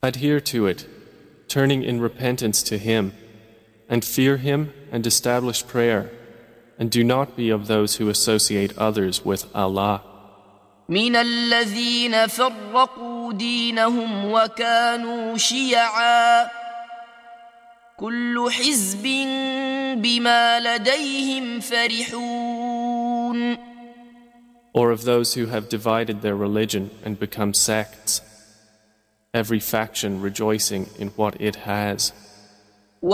Adhere to it, turning in repentance to Him, and fear Him and establish prayer, and do not be of those who associate others with Allah. من الذين فرقوا دينهم وكانوا شيعا كل حزب بما لديهم فرحون. Or of those who have divided their religion and become sects, every faction rejoicing in what it has.